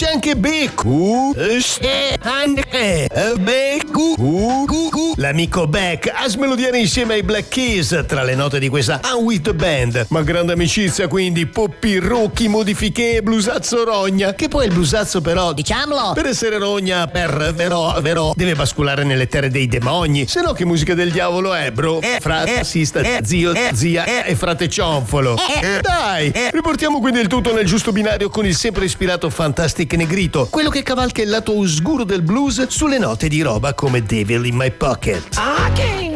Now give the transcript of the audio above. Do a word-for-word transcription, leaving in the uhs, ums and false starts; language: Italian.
c'è anche Beccu. C'è anche Beccu. L'amico Beck a smelodiare insieme ai Black Keys tra le note di questa I'm With The Band. Ma grande amicizia quindi, Poppi, Rocchi, Modifiche e Blusazzo Rogna. Che poi il blusazzo però, diciamolo, per essere rogna, per vero, vero, deve basculare nelle terre dei demoni. Se no che musica del diavolo è, bro? Eh, Frate, eh, assista, eh, zio, eh, zia eh, e frate cionfolo. eh, Dai, eh. riportiamo quindi il tutto nel giusto binario con il sempre ispirato Fantastic Negrito, quello che cavalca il lato oscuro del blues sulle note di roba come Devil in My Pocket. Ok.